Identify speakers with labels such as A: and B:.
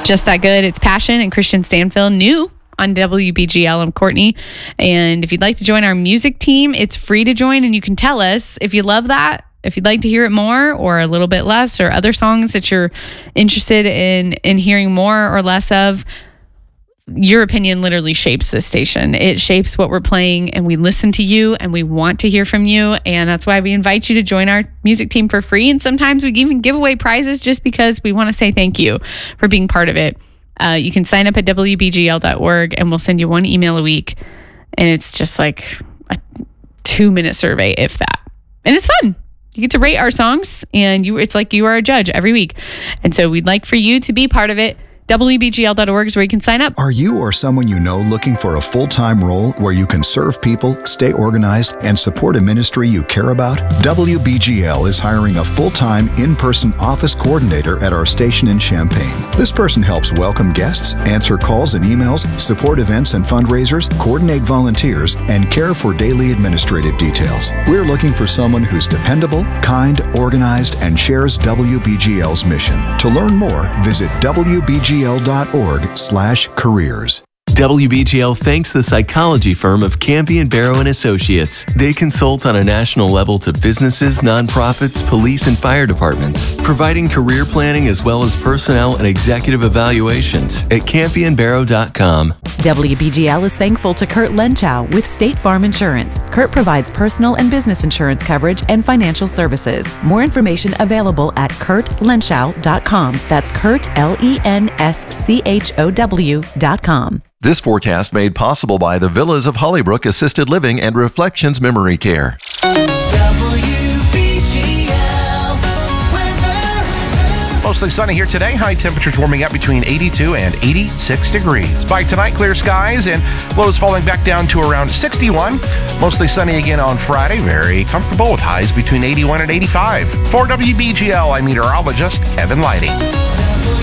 A: Just That Good. It's Passion and Christian Stanfill, new on WBGL. I'm Courtney. And if you'd like to join our music team, it's free to join, and you can tell us if you love that, if you'd like to hear it more or a little bit less, or other songs that you're interested in hearing more or less of. Your opinion literally shapes this station. It shapes what we're playing, and we listen to you and we want to hear from you. And that's why we invite you to join our music team for free. And sometimes we even give away prizes just because we want to say thank you for being part of it. You can sign up at WBGL.org, and we'll send you one email a week. And it's just like a 2-minute survey, if that. And it's fun. You get to rate our songs, and it's like you are a judge every week. And so we'd like for you to be part of it. WBGL.org is where you can sign up.
B: Are you or someone you know looking for a full-time role where you can serve people, stay organized, and support a ministry you care about? WBGL is hiring a full-time in-person office coordinator at our station in Champaign. This person helps welcome guests, answer calls and emails, support events and fundraisers, coordinate volunteers, and care for daily administrative details. We're looking for someone who's dependable, kind, organized, and shares WBGL's mission. To learn more, visit WBGL.org/careers.
C: WBGL thanks the psychology firm of Campion Barrow and Associates. They consult on a national level to businesses, nonprofits, police, and fire departments, providing career planning as well as personnel and executive evaluations at CampionBarrow.com.
D: WBGL is thankful to Kurt Lenchow with State Farm Insurance. Kurt provides personal and business insurance coverage and financial services. More information available at KurtLenschow.com. That's Kurt, LENSCHOW.com.
E: This forecast made possible by the Villas of Hollybrook Assisted Living and Reflections Memory Care.
F: Mostly sunny here today. High temperatures warming up between 82 and 86 degrees. By tonight, clear skies and lows falling back down to around 61. Mostly sunny again on Friday. Very comfortable with highs between 81 and 85. For WBGL, I'm meteorologist Kevin Lighty.